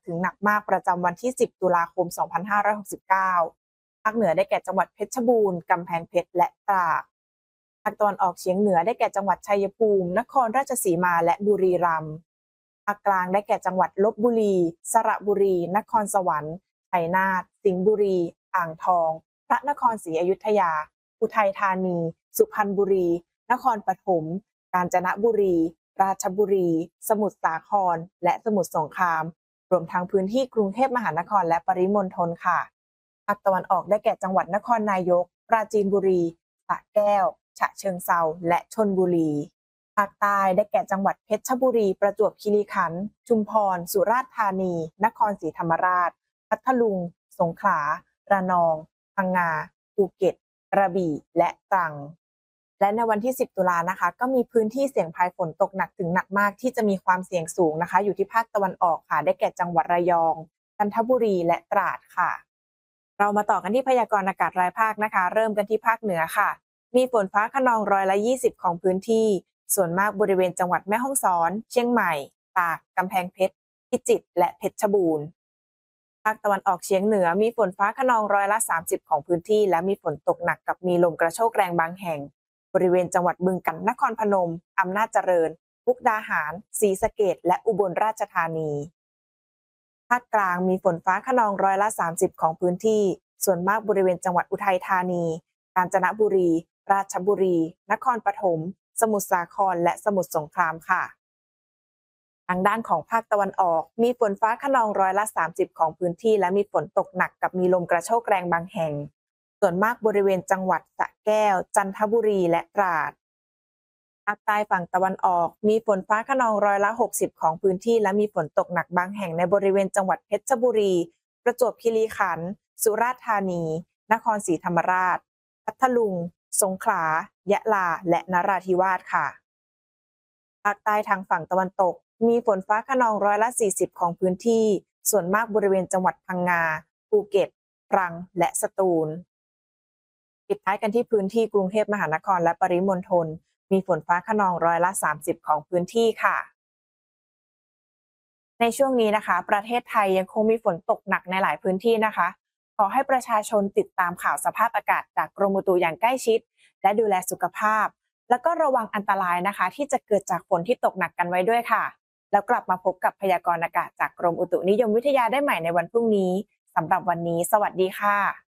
ถึงหนักมากประจำวันที่ 10 ตุลาคม 2569 ภาคเหนือได้แก่จังหวัดเพชรบูรณ์ กำแพงเพชร และตราด ภาคตะวันออกเฉียงเหนือได้แก่จังหวัดชัยภูมิ นครราชสีมา และบุรีรัมย์ ภาคกลางได้แก่จังหวัดลพบุรี สระบุรี นครสวรรค์ ชัยนาท สิงห์บุรี อ่างทอง พระนครศรีอยุธยา อุทัยธานี สุพรรณบุรี นครปฐม กาญจนบุรี ราชบุรี สมุทรสาคร และสมุทรสงคราม รวมทั้งพื้นที่กรุงเทพมหานครและปริมณฑลค่ะ ภาคตะวันออกได้แก่จังหวัดนครนายก ปราจีนบุรี สระแก้ว ฉะเชิงเทรา และชลบุรี ภาคใต้ได้แก่จังหวัดเพชรบุรี ประจวบคีรีขันธ์ ชุมพร สุราษฎร์ธานี นครศรีธรรมราช พัทลุง สงขลา ระนอง พังงา ภูเก็ต กระบี่ และตรัง และในวันที่ 10 ตุลานะคะก็มีพื้นที่เสี่ยงภัยฝนตกหนักถึงหนักมากที่จะมีความเสี่ยงสูงนะคะอยู่ที่ภาคตะวันออกค่ะได้แก่จังหวัดระยองจันทบุรีและตราดค่ะเรามาต่อกันที่พยากรณ์อากาศรายภาคนะคะเริ่มกันที่ภาคเหนือค่ะมีฝนฟ้าคะนอง20%ของพื้นที่ส่วนมากบริเวณจังหวัดแม่ฮ่องสอนเชียงใหม่ตากกำแพงเพชรพิจิตรและเพชรบูรณ์ภาคตะวันออกเฉียงเหนือมีฝนฟ้าคะนอง30%ของพื้นที่และมีฝนตกหนักกับมีลมกระโชกแรงบางแห่งบริเวณจังหวัดบึงกาฬนครพนมอำนาจเจริญมุกดาหารศรีสะเกษและอุบลราชธานีภาคกลางมีฝนฟ้าคะนอง30%ของพื้นที่ส่วนมากบริเวณจังหวัดอุทัยธานีกาญจนบุรีราชบุรีนครปฐมสมุทรสาครและสมุทรสงครามค่ะทางด้านของภาคตะวันออกมีฝนฟ้าคะนอง30%ของพื้นที่และมีฝนตกหนักกับมีลมกระโชกแรงบางแห่งส่วนมากบริเวณจังหวัดสระแก้วจันทบุรีและตราดภาคใต้ฝั่งตะวันออกมีฝนฟ้าคะนอง60%ของพื้นที่และมีฝนตกหนักบางแห่งในบริเวณจังหวัดเพชรบุรีประจวบคีรีขันธ์สุราษฎร์ธานีนครศรีธรรมราชพัทลุงสงขลายะลาและนราธิวาสค่ะภาคใต้ทางฝั่งตะวันตกมีฝนฟ้าคะนอง40%ของพื้นที่ส่วนมากบริเวณจังหวัดพังงาภูเก็ตตรังและสตูลปิดท้ายกันที่พื้นที่กรุงเทพมหานครและปริมณฑลมีฝนฟ้าคะนอง30%ของพื้นที่ค่ะในช่วงนี้นะคะประเทศไทยยังคงมีฝนตกหนักในหลายพื้นที่นะคะขอให้ประชาชนติดตามข่าวสภาพอากาศจากกรมอุตุอย่างใกล้ชิดและดูแลสุขภาพแล้วก็ระวังอันตรายนะคะที่จะเกิดจากฝนที่ตกหนักกันไว้ด้วยค่ะแล้วกลับมาพบกับพยากรณ์อากาศจากกรมอุตุนิยมวิทยาได้ใหม่ในวันพรุ่งนี้สำหรับวันนี้สวัสดีค่ะ